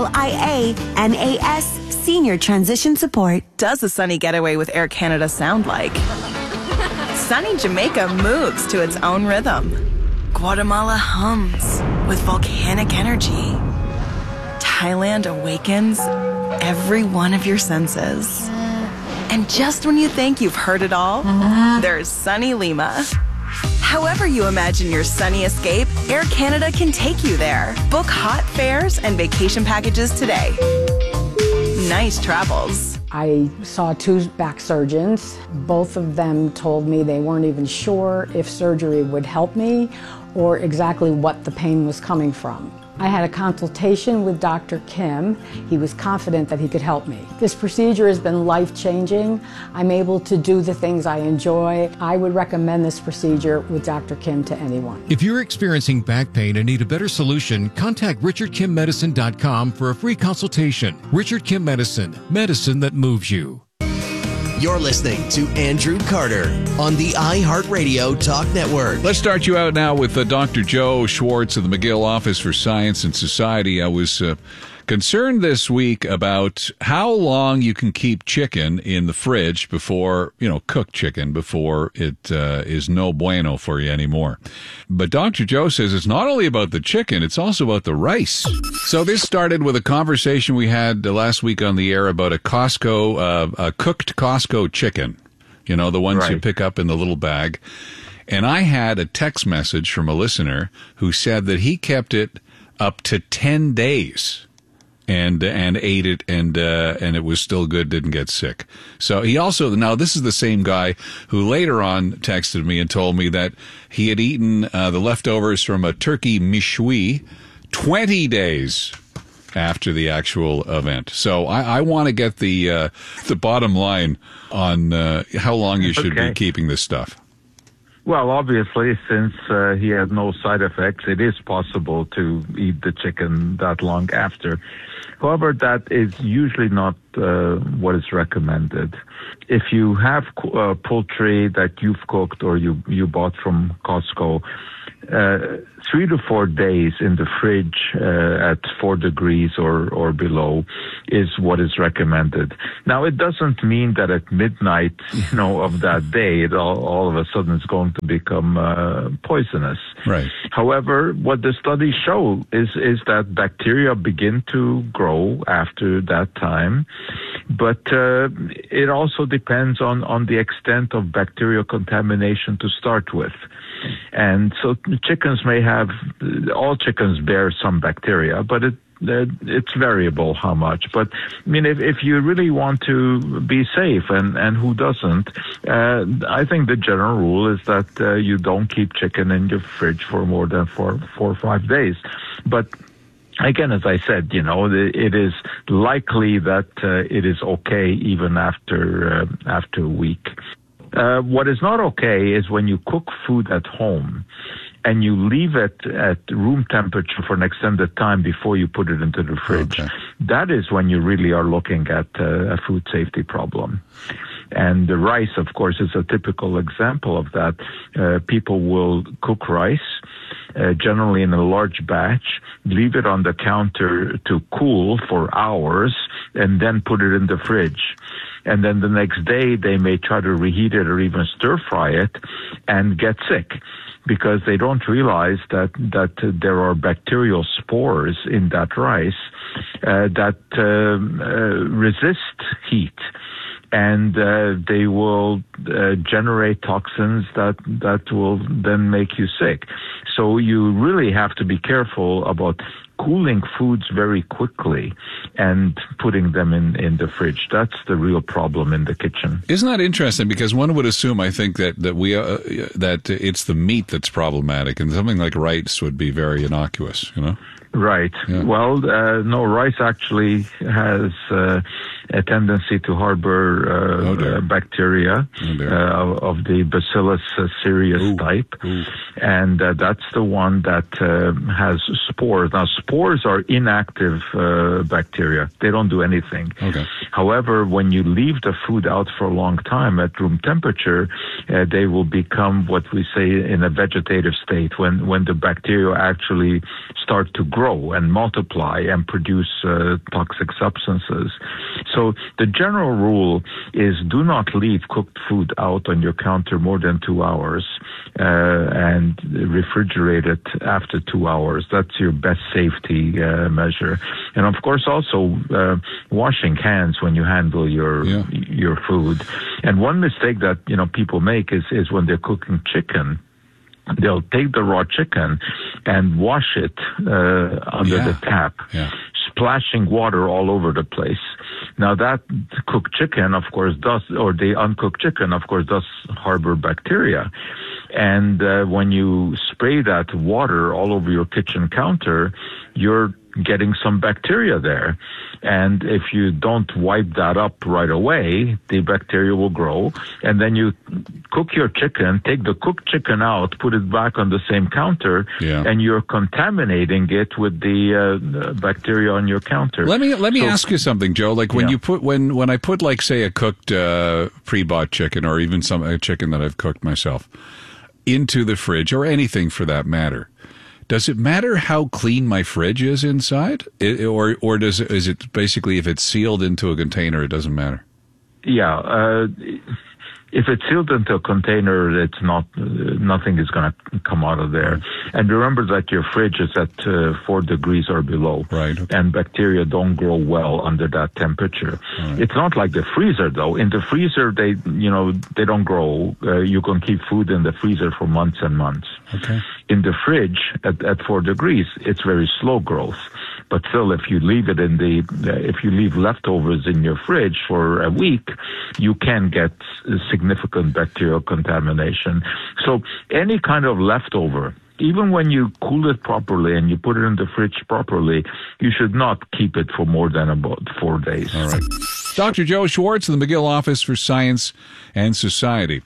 [SPEAKER 13] Lianas, Senior Transition Support.
[SPEAKER 11] Does a sunny getaway with Air Canada sound like? Sunny Jamaica moves to its own rhythm. Guatemala hums with volcanic energy. Thailand awakens every one of your senses. And just when you think you've heard it all, there's sunny Lima. However you imagine your sunny escape, Air Canada can take you there. Book hot fares and vacation packages today. Nice travels.
[SPEAKER 12] I saw 2 back surgeons. Both of them told me they weren't even sure if surgery would help me or exactly what the pain was coming from. I had a consultation with Dr. Kim. He was confident that he could help me. This procedure has been life-changing. I'm able to do the things I enjoy. I would recommend this procedure with Dr. Kim to anyone.
[SPEAKER 26] If you're experiencing back pain and need a better solution, contact RichardKimMedicine.com for a free consultation. Richard Kim Medicine, medicine that moves you.
[SPEAKER 6] You're listening to Andrew Carter on the iHeartRadio Talk Network.
[SPEAKER 7] Let's start you out now with Dr. Joe Schwartz of the McGill Office for Science and Society. I was Concerned this week about how long you can keep chicken in the fridge before, cooked chicken, before it is no bueno for you anymore. But Dr. Joe says it's not only about the chicken, it's also about the rice. So this started with a conversation we had last week on the air about a cooked Costco chicken. The ones you pick up in the little bag. And I had a text message from a listener who said that he kept it up to 10 days. And ate it, and it was still good, didn't get sick. So he also, now this is the same guy who later on texted me and told me that he had eaten the leftovers from a turkey méchoui 20 days after the actual event. So I want to get the bottom line on how long you should be keeping this stuff.
[SPEAKER 2] Well, obviously, since he had no side effects, it is possible to eat the chicken that long after. However, that is usually not what is recommended. If you have poultry that you've cooked or you bought from Costco, 3 to 4 days in the fridge at 4 degrees or below is what is recommended. Now, it doesn't mean that at midnight, of that day, it all of a sudden is going to become poisonous.
[SPEAKER 7] Right.
[SPEAKER 2] However, what the studies show is that bacteria begin to grow after that time, but it also depends on the extent of bacterial contamination to start with. And so chickens may have, all chickens bear some bacteria, but it's variable how much. But I mean, if you really want to be safe, and who doesn't, I think the general rule is that you don't keep chicken in your fridge for more than 4 or 5 days. But again, as I said, it is likely that it is okay even after a week. What is not okay is when you cook food at home and you leave it at room temperature for an extended time before you put it into the fridge. Okay. That is when you really are looking at a food safety problem. And the rice, of course, is a typical example of that. People will cook rice, generally in a large batch, leave it on the counter to cool for hours, and then put it in the fridge. And then the next day, they may try to reheat it or even stir-fry it and get sick because they don't realize that there are bacterial spores in that rice that resist heat. And they will generate toxins that will then make you sick. So you really have to be careful about cooling foods very quickly and putting them in the fridge. That's the real problem in the kitchen.
[SPEAKER 7] Isn't that interesting? Because one would assume, I think, that it's the meat that's problematic, and something like rice would be very innocuous,
[SPEAKER 2] Right. Yeah. Well, no, rice actually has a tendency to harbor bacteria of the Bacillus cereus type. Ooh. And that's the one that has spores. Now, spores are inactive bacteria. They don't do anything.
[SPEAKER 7] Okay.
[SPEAKER 2] However, when you leave the food out for a long time at room temperature, they will become what we say in a vegetative state, when the bacteria actually start to grow and multiply and produce toxic substances. So the general rule is do not leave cooked food out on your counter more than 2 hours and refrigerate it after 2 hours. That's your best safety measure. And of course also washing hands when you handle your food. And one mistake that people make is when they're cooking chicken, they'll take the raw chicken and wash it under the tap, splashing water all over the place. Now that cooked chicken, of course, or the uncooked chicken, of course, does harbor bacteria. And when you spray that water all over your kitchen counter, you're getting some bacteria there. And if you don't wipe that up right away, the bacteria will grow. And then you cook your chicken, take the cooked chicken out, put it back on the same counter, and you're contaminating it with the bacteria on your counter.
[SPEAKER 7] Let me ask you something, Joe. Like when you put when I put, like, say, a cooked pre-bought chicken, or even a chicken that I've cooked myself, into the fridge, or anything for that matter, Does it matter how clean my fridge is inside? Or is it basically if it's sealed into a container, it doesn't matter?
[SPEAKER 2] Yeah. If it's sealed into a container, it's not, nothing is going to come out of there. And remember that your fridge is at 4 degrees or below.
[SPEAKER 7] Right. Okay.
[SPEAKER 2] And bacteria don't grow well under that temperature. Right. It's not like the freezer, though. In the freezer, they don't grow. You can keep food in the freezer for months and months.
[SPEAKER 7] Okay.
[SPEAKER 2] In the fridge at 4 degrees, it's very slow growth. But still, if you leave it if you leave leftovers in your fridge for a week, you can get significant bacterial contamination. So any kind of leftover, even when you cool it properly and you put it in the fridge properly, you should not keep it for more than about 4 days.
[SPEAKER 7] All right. Dr. Joe Schwartz of the McGill Office for Science and Society.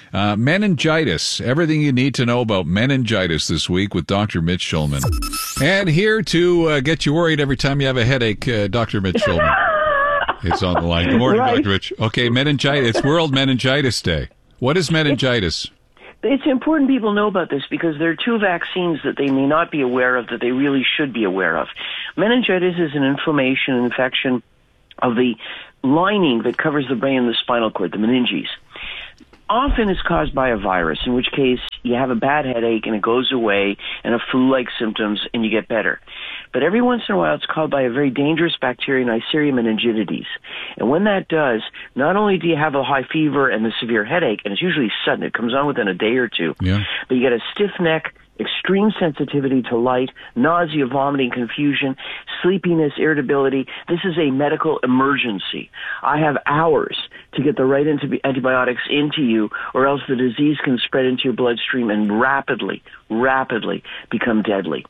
[SPEAKER 7] Meningitis. Everything you need to know about meningitis this week with Dr. Mitch Schulman. And here to get you worried every time you have a headache, Dr. Mitch Schulman. It's on the line. Good morning, Dr. Mitch. Okay, meningitis. It's World Meningitis Day. What is meningitis?
[SPEAKER 3] It's important people know about this because there are 2 vaccines that they may not be aware of that they really should be aware of. Meningitis is an infection of the lining that covers the brain and the spinal cord, the meninges. Often it's caused by a virus, in which case you have a bad headache and it goes away and a flu-like symptoms and you get better. But every once in a while it's caused by a very dangerous bacteria, Neisseria meningitidis. And when that does, not only do you have a high fever and the severe headache, and it's usually sudden, it comes on within a day or 2, but you get a stiff neck, extreme sensitivity to light, nausea, vomiting, confusion, sleepiness, irritability. This is a medical emergency. I have hours to get the right antibiotics into you, or else the disease can spread into your bloodstream and rapidly become deadly.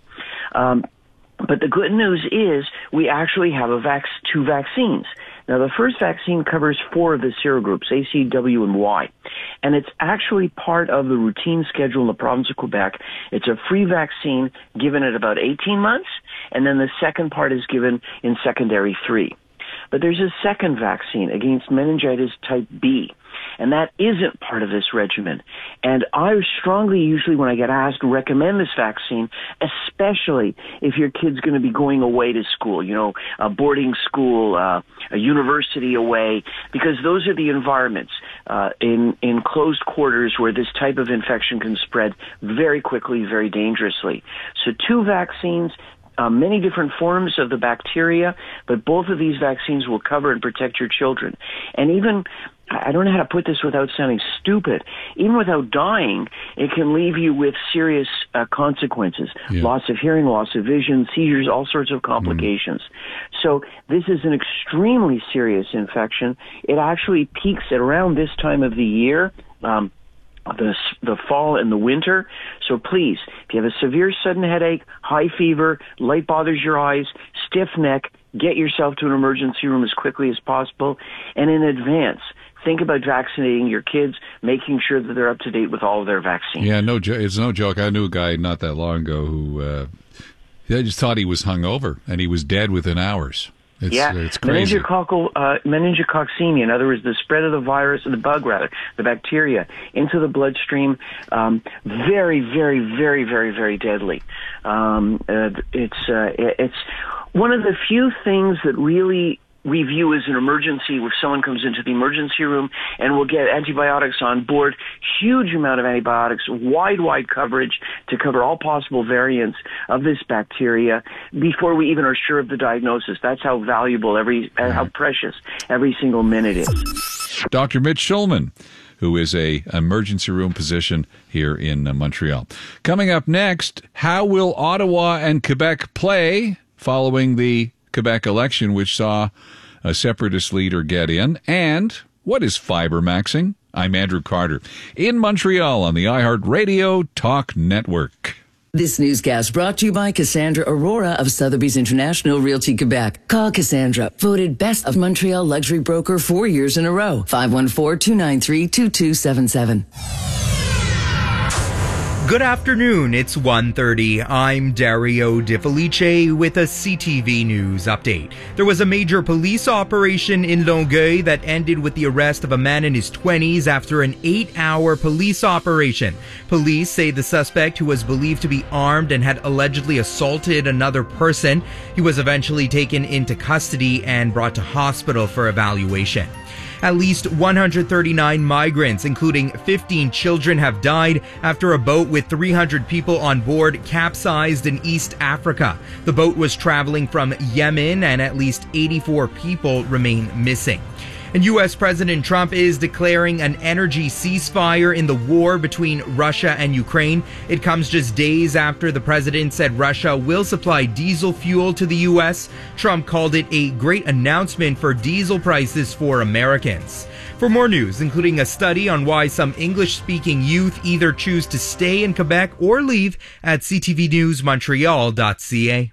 [SPEAKER 3] But the good news is we actually have 2 vaccines. Now, the first vaccine covers 4 of the serogroups, A, C, W, and Y. And it's actually part of the routine schedule in the province of Quebec. It's a free vaccine given at about 18 months, and then the second part is given in secondary 3. But there's a second vaccine against meningitis type B, and that isn't part of this regimen. And I strongly, usually when I get asked, recommend this vaccine, especially if your kid's going to be going away to school, a boarding school, a university away, because those are the environments in closed quarters where this type of infection can spread very quickly, very dangerously. So 2 vaccines, many different forms of the bacteria, but both of these vaccines will cover and protect your children. And even, I don't know how to put this without sounding stupid, even without dying, it can leave you with serious consequences. Loss of hearing, loss of vision, seizures, all sorts of complications. So this is an extremely serious infection. It actually peaks at around this time of the year, the fall and the winter. So please, if you have a severe sudden headache, high fever, light bothers your eyes, stiff neck, get yourself to an emergency room as quickly as possible. And in advance, think about vaccinating your kids, making sure that they're up to date with all of their vaccines.
[SPEAKER 7] Yeah, it's no joke. I knew a guy not that long ago who I just thought he was hungover, and he was dead within hours. It's crazy. Meningococcemia,
[SPEAKER 3] in other words, the spread of the virus, the bug rather, the bacteria, into the bloodstream, very, very, very, very, very deadly. It's one of the few things that really we view as an emergency if someone comes into the emergency room, and we'll get antibiotics on board, huge amount of antibiotics, wide coverage to cover all possible variants of this bacteria before we even are sure of the diagnosis. That's how valuable how precious every single minute is.
[SPEAKER 7] Dr. Mitch Schulman, who is a emergency room physician here in Montreal. Coming up next, how will Ottawa and Quebec play following the Quebec election, which saw a separatist leader get in? And what is fiber maxing? I'm Andrew Carter in Montreal on the iHeartRadio Talk Network.
[SPEAKER 14] This newscast brought to you by Cassandra Aurora of Sotheby's International Realty Quebec. Call Cassandra, voted best of Montreal luxury broker 4 years in a row. 514-293-2277.
[SPEAKER 19] Good afternoon, it's 1:30. I'm Dario Di Felice with a CTV News update. There was a major police operation in Longueuil that ended with the arrest of a man in his 20s after an 8-hour police operation. Police say the suspect, who was believed to be armed and had allegedly assaulted another person, he was eventually taken into custody and brought to hospital for evaluation. At least 139 migrants, including 15 children, have died after a boat with 300 people on board capsized in East Africa. The boat was traveling from Yemen and at least 84 people remain missing. And U.S. President Trump is declaring an energy ceasefire in the war between Russia and Ukraine. It comes just days after the president said Russia will supply diesel fuel to the U.S. Trump called it a great announcement for diesel prices for Americans. For more news, including a study on why some English-speaking youth either choose to stay in Quebec or leave, at ctvnewsmontreal.ca.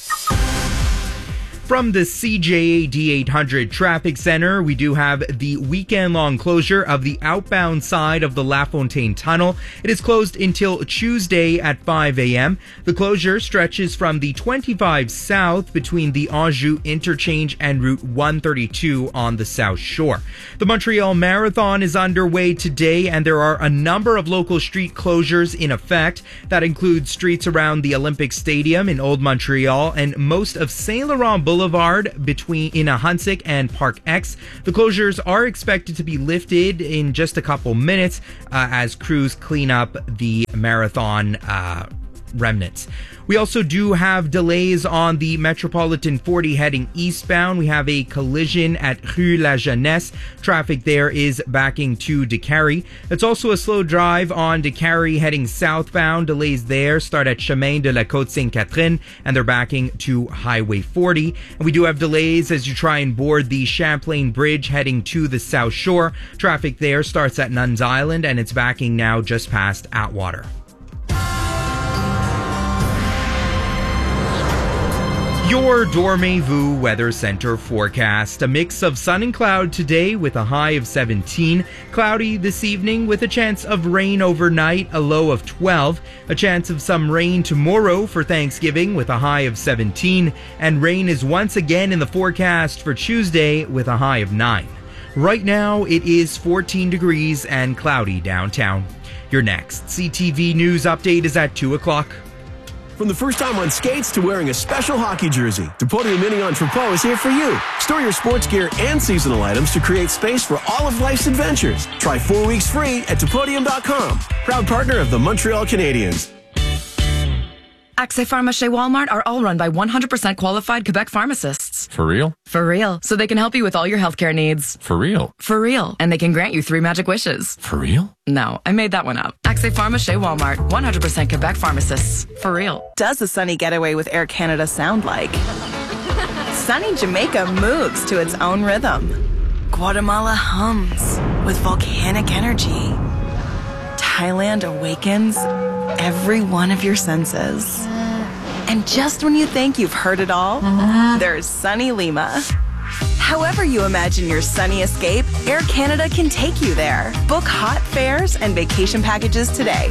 [SPEAKER 19] From the CJA D800 Traffic Center, we do have the weekend-long closure of the outbound side of the La Fontaine Tunnel. It is closed until Tuesday at 5 a.m. The closure stretches from the 25 south between the Anjou Interchange and Route 132 on the South Shore. The Montreal Marathon is underway today, and there are a number of local street closures in effect. That includes streets around the Olympic Stadium in Old Montreal and most of Saint Laurent Boulevard between Inahunsik and Park X. The closures are expected to be lifted in just a couple minutes as crews clean up the marathon remnants. We also do have delays on the Metropolitan 40 heading eastbound. We have a collision at Rue La Jeunesse. Traffic there is backing to Décarie. It's also a slow drive on Décarie heading southbound. Delays there start at Chemin de la Côte Sainte-Catherine and they're backing to Highway 40. And we do have delays as you try and board the Champlain Bridge heading to the South Shore. Traffic there starts at Nuns Island and it's backing now just past Atwater. Your Dormez-vous Weather Center forecast. A mix of sun and cloud today with a high of 17. Cloudy this evening with a chance of rain overnight, a low of 12. A chance of some rain tomorrow for Thanksgiving with a high of 17. And rain is once again in the forecast for Tuesday with a high of 9. Right now it is 14 degrees and cloudy downtown. Your next CTV News update is at 2 o'clock.
[SPEAKER 15] From the first time on skates to wearing a special hockey jersey, Depodium Mini Entrepot is here for you. Store your sports gear and seasonal items to create space for all of life's adventures. Try 4 weeks free at Depodium.com. Proud partner of the Montreal Canadiens.
[SPEAKER 16] Accès Pharma chez Walmart are all run by 100% qualified Quebec pharmacists.
[SPEAKER 17] For real?
[SPEAKER 16] For real. So they can help you with all your healthcare needs.
[SPEAKER 17] For real?
[SPEAKER 16] For real. And they can grant you 3 magic wishes.
[SPEAKER 17] For real?
[SPEAKER 16] No, I made that one up. Accès Pharma chez Walmart. 100% Quebec pharmacists. For real.
[SPEAKER 11] Does a sunny getaway with Air Canada sound like? Sunny Jamaica moves to its own rhythm. Guatemala hums with volcanic energy. Thailand awakens every one of your senses. And just when you think you've heard it all, there's sunny Lima. However you imagine your sunny escape, Air Canada can take you there. Book hot fares and vacation packages today.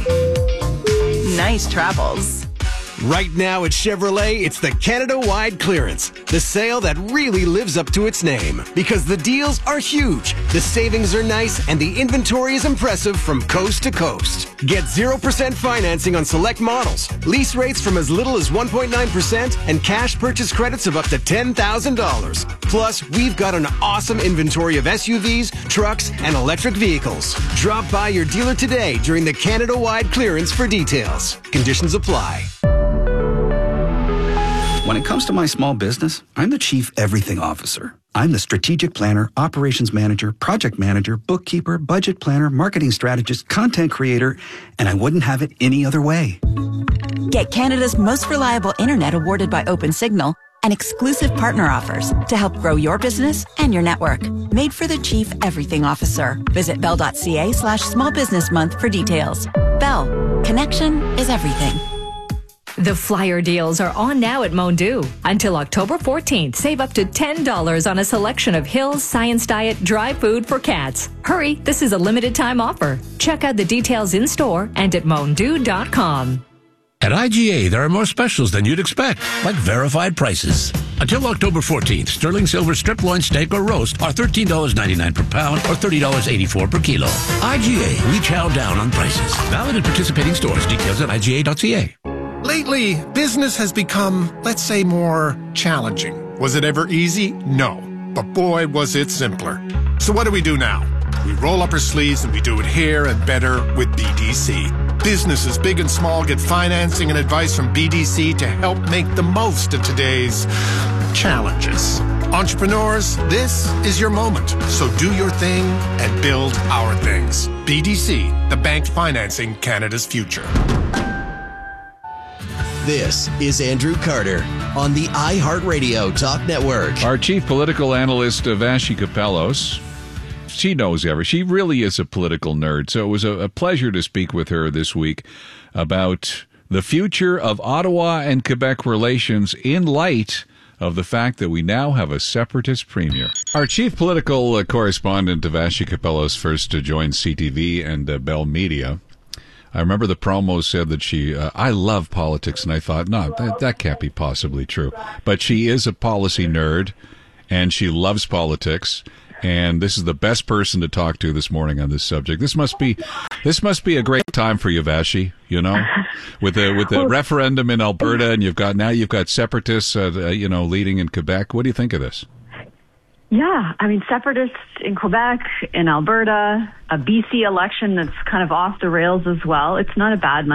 [SPEAKER 11] Nice travels.
[SPEAKER 18] Right now at Chevrolet, it's the Canada-wide clearance. The sale that really lives up to its name. Because the deals are huge, the savings are nice, and the inventory is impressive from coast to coast. Get 0% financing on select models, lease rates from as little as 1.9%, and cash purchase credits of up to $10,000. Plus, we've got an awesome inventory of SUVs, trucks, and electric vehicles. Drop by your dealer today during the Canada-wide clearance for details. Conditions apply.
[SPEAKER 20] When it comes to my small business, I'm the Chief Everything Officer. I'm the strategic planner, operations manager, project manager, bookkeeper, budget planner, marketing strategist, content creator, and I wouldn't have it any other way.
[SPEAKER 22] Get Canada's most reliable internet awarded by OpenSignal and exclusive partner offers to help grow your business and your network. Made for the Chief Everything Officer. Visit bell.ca/smallbusinessmonth for details. Bell. Connection is everything.
[SPEAKER 8] The flyer deals are on now at Mondu. Until October 14th, save up to $10 on a selection of Hill's Science Diet dry food for cats. Hurry, this is a limited time offer. Check out the details in store and at mondu.com.
[SPEAKER 17] At IGA, there are more specials than you'd expect, like verified prices. Until October 14th, sterling silver strip loin steak or roast are $13.99 per pound or $30.84 per kilo. IGA, we chow down on prices. Valid at participating stores. Details at IGA.ca.
[SPEAKER 21] Lately, business has become, let's say, more challenging. Was it ever easy? No. But boy, was it simpler. So what do we do now? We roll up our sleeves and we do it here and better with BDC. Businesses big and small get financing and advice from BDC to help make the most of today's challenges. Entrepreneurs, this is your moment. So do your thing and build our things. BDC, the bank financing Canada's future.
[SPEAKER 6] This is Andrew Carter on the iHeartRadio Talk Network.
[SPEAKER 7] Our chief political analyst, Vassy Kapelos. She knows everything. She really is a political nerd. So it was a pleasure to speak with her this week about the future of Ottawa and Quebec relations in light of the fact that we now have a separatist premier. Our chief political correspondent, Vassy Kapelos, first joined CTV and Bell Media. I remember the promo said that she, I love politics, and I thought, no, that can't be possibly true. But she is a policy nerd, and she loves politics. And this is the best person to talk to this morning on this subject. This must be a great time for you, Vassy. You know, with the referendum in Alberta, and you've got separatists, leading in Quebec. What do you think of this?
[SPEAKER 23] Yeah, I mean, separatists in Quebec, in Alberta, a BC election that's kind of off the rails as well. It's not a bad